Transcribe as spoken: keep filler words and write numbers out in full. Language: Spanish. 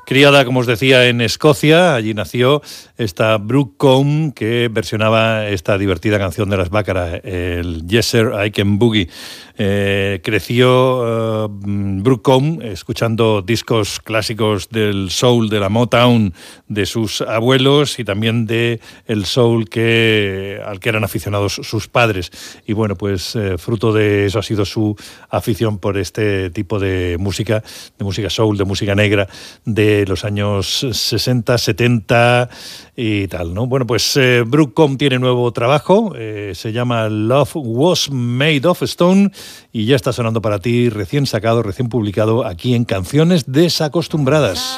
Criada, como os decía, en Escocia, allí nació esta Brooke Combe, que versionaba esta divertida canción de las Baccarat, el Yes Sir, I Can Boogie. Eh, creció uh, Brooke Combe escuchando discos clásicos del soul, de la Motown, de sus abuelos y también de el soul que, al que eran aficionados sus padres. Y bueno, pues eh, fruto de eso ha sido su afición por este tipo de música, de música soul, de música negra, de los años sesenta, setenta y tal, ¿no? Bueno, pues eh, Brooke Combe tiene nuevo trabajo, eh, se llama Love Was Made of Stone y ya está sonando para ti, recién sacado, recién publicado aquí en Canciones Desacostumbradas.